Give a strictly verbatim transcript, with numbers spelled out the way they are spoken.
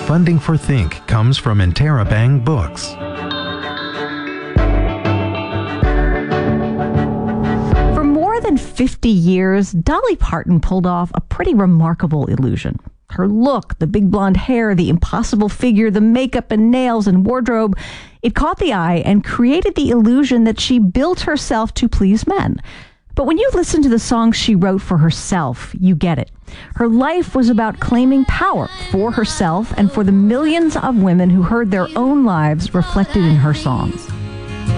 Funding for Think comes from Interabang Books. For more than fifty years, Dolly Parton pulled off a pretty remarkable illusion. Her look, the big blonde hair, the impossible figure, the makeup and nails and wardrobe, it caught the eye and created the illusion that she built herself to please men. But when you listen to the songs she wrote for herself, you get it. Her life was about claiming power for herself and for the millions of women who heard their own lives reflected in her songs.